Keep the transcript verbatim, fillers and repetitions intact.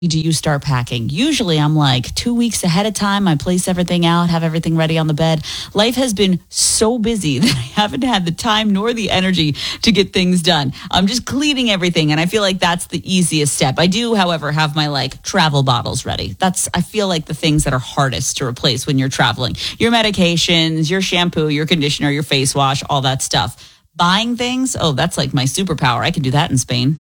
Do you start packing? Usually I'm like two weeks ahead of time. I place everything out, have everything ready on the bed. Life has been so busy that I haven't had the time nor the energy to get things done. I'm just cleaning everything, and I feel like that's the easiest step. I do, however, have my like travel bottles ready. That's, I feel like, the things that are hardest to replace when you're traveling. Your medications, your shampoo, your conditioner, your face wash, all that stuff. Buying things, oh, that's like my superpower. I can do that in Spain.